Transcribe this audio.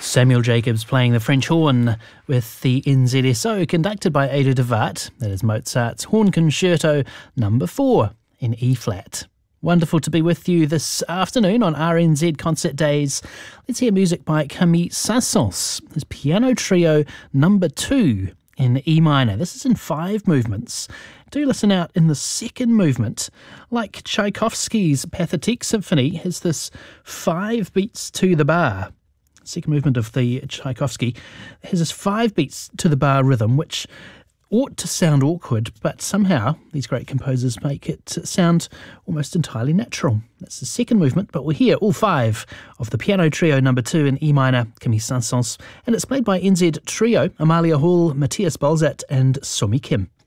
Samuel Jacobs playing the French horn with the NZSO, conducted by Ada de Waart. That is Mozart's Horn Concerto No. 4 in E-flat. Wonderful to be with you this afternoon on RNZ Concert Days. Let's hear music by Camille Saint-Saëns, his Piano Trio No. 2 in E minor. This is in 5 movements. Do listen out in the second movement. Like Tchaikovsky's Pathetique Symphony, has this 5 beats to the bar. Second movement of the Tchaikovsky has this 5 beats to the bar rhythm, which ought to sound awkward, but somehow these great composers make it sound almost entirely natural. That's the second movement, but we'll hear all 5 of the Piano Trio No. 2 in E minor, Camille Saint-Saëns, and it's played by NZ Trio, Amalia Hall, Matthias Balzat and Somi Kim.